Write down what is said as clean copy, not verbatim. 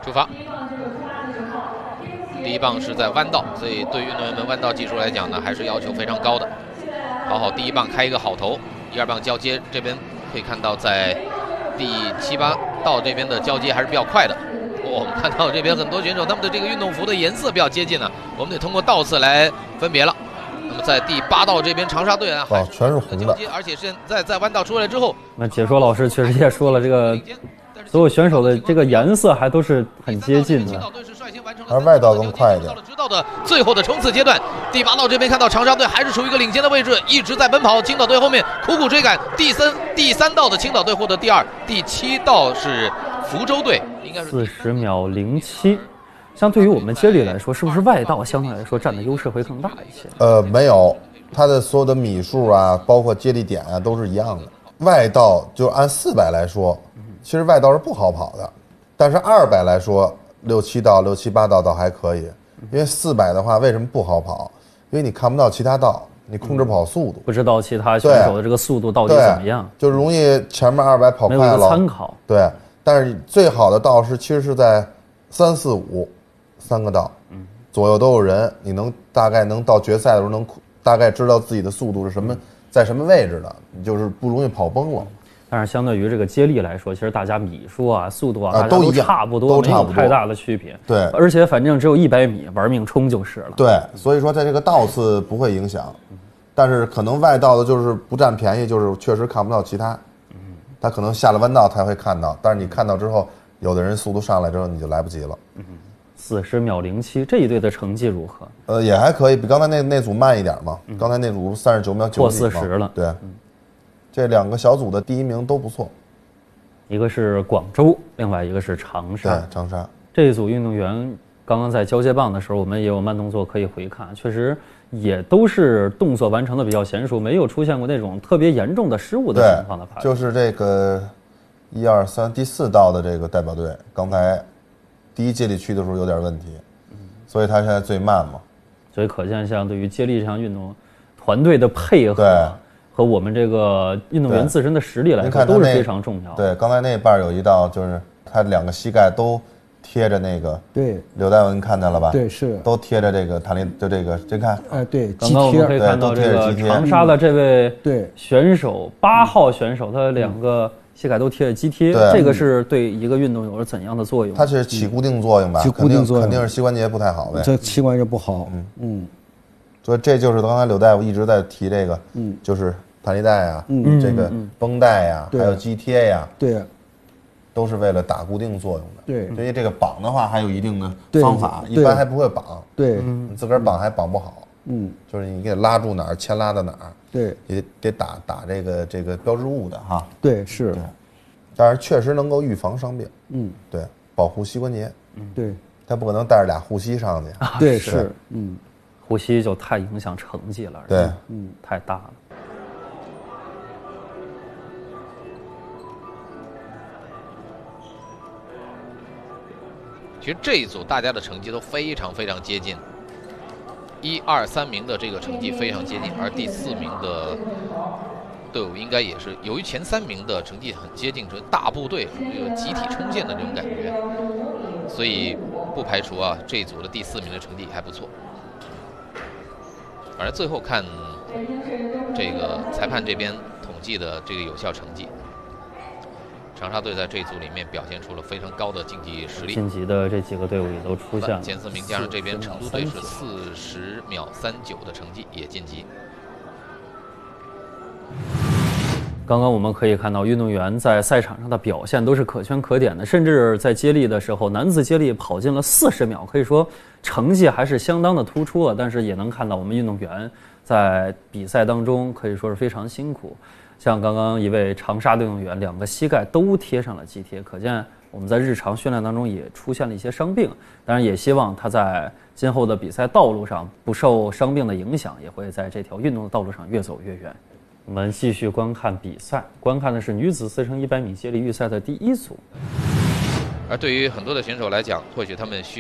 出发。第一棒是在弯道，所以对于运动员们弯道技术来讲呢，还是要求非常高的。好第一棒开一个好头，第二棒交接这边可以看到，在第7、8道这边的交接还是比较快的。我们看到这边很多选手他们的这个运动服的颜色比较接近呢，我们得通过道次来分别了。那么在第8道这边长沙队啊， 全是红的， 而且是在弯道出来之后， 那解说老师确实也说了，这个所有选手的这个颜色还都是很接近的， 而外道更快一点。 直到的最后的冲刺阶段，第8道这边看到长沙队还是处于一个领先的位置，一直在奔跑，青岛队后面苦苦追赶。第三道的青岛队获得第2，第7道是福州队，应该是 40秒07。相对于我们接力来说，是不是外道相对来说占的优势会更大一些？ 没有，它的所有的米数啊，包括接力点啊，都是一样的。外道就按400来说，其实外道是不好跑的，但是200来说，6、7道、6、7、8道倒还可以。因为400的话，为什么不好跑？因为你看不到其他道，你控制不好速度， 不知道其他选手的这个速度到底怎么样， 就容易前面200跑快了， 没有一个参考。 对，但是最好的道其实是在3、4、5。3个道，左右都有人，你大概能到决赛的时候能大概知道自己的速度是什么，在什么位置的，你就是不容易跑崩了。 但是相对于这个接力来说，其实大家米数啊、速度啊，大家都差不多，没有太大的区别。 对， 而且反正只有100米，玩命冲就是了。 对，所以说在这个道次不会影响，但是可能外道的就是不占便宜，就是确实看不到其他。他可能下了弯道才会看到，但是你看到之后，有的人速度上来之后你就来不及了。 40秒07，这一队的成绩如何？ 也还可以，比刚才那组慢一点嘛。刚才那组39秒90 过40了。 对，这2个小组的第1名都不错， 一个是广州，另外一个是长沙。 对，长沙这一组运动员刚刚在交接棒的时候，我们也有慢动作可以回看，确实也都是动作完成的比较娴熟，没有出现过那种特别严重的失误的情况的排。 就是这个1、2、3第4道的这个代表队，刚才第1接力区的时候有点问题，所以他现在最慢嘛。 所以可见，像对于接力这项运动，团队的配合和我们这个运动员自身的实力来说都是非常重要的。 对，刚才那半有一道，就是他2个膝盖都贴着那个， 对， 柳代文看见了吧？ 对，是都贴着这个弹力，就这个，这看， 对， 刚刚我们可以看到这个长沙的这位选手8号选手，他2个膝盖都贴着肌贴，这个是对一个运动有着怎样的作用？ 它是起固定作用吧？ 起固定作用， 肯定是膝关节不太好呗。 这膝关节不好， 所以这就是刚才柳大夫一直在提这个，就是弹力带啊，这个绷带呀，还有肌贴呀， 对， 都是为了打固定作用的。 对， 所以这个绑的话还有一定的方法，一般还不会绑。 对， 你自个儿绑还绑不好。就是你给拉住哪儿，牵拉到哪儿。 对， 也得打这个标志物的哈。 对，是。 但是确实能够预防伤病。对，保护膝关节。 对， 他不可能带着2护膝上去。 对，是。 护膝就太影响成绩了。 对， 太大了。 其实这一组大家的成绩都非常非常接近。1、2、3名的这个成绩非常接近，而第4名的队伍应该也是，由于前3名的成绩很接近，这大部队有集体冲线的这种感觉，所以不排除啊这一组的第4名的成绩还不错。而最后看这个裁判这边统计的这个有效成绩，长沙队在这一组里面表现出了非常高的竞技实力， 晋级的这几个队伍也都出现了。 前4名加上这边成都队是40秒39的成绩也晋级。 刚刚我们可以看到，运动员在赛场上的表现都是可圈可点的，甚至在接力的时候，男子接力跑进了40秒，可以说成绩还是相当的突出了。但是也能看到我们运动员在比赛当中可以说是非常辛苦。像刚刚一位长沙运动员2个膝盖都贴上了肌贴，可见我们在日常训练当中也出现了一些伤病。当然也希望他在今后的比赛道路上不受伤病的影响，也会在这条运动的道路上越走越远。我们继续观看比赛，观看的是女子4乘100米接力预赛的第1组。 而对于很多的选手来讲，或许他们需